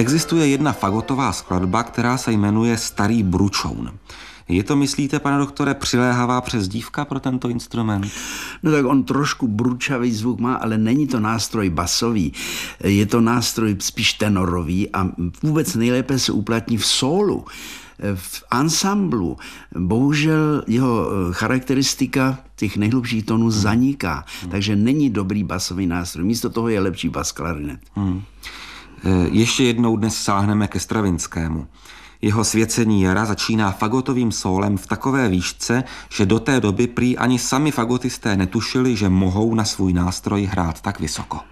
Existuje jedna fagotová skladba, která se jmenuje Starý bručoun. Je to, myslíte, pane doktore, přiléhavá přezdívka pro tento instrument? No tak on trošku bručavý zvuk má, ale není to nástroj basový. Je to nástroj spíš tenorový a vůbec nejlépe se uplatní v sólu. V ansamblu bohužel jeho charakteristika těch nejhlubších tónů zaniká, takže není dobrý basový nástroj. Místo toho je lepší bas klarinet. Ještě jednou dnes sáhneme ke Stravinskému. Jeho Svěcení jara začíná fagotovým sólem v takové výšce, že do té doby prý ani sami fagotisté netušili, že mohou na svůj nástroj hrát tak vysoko.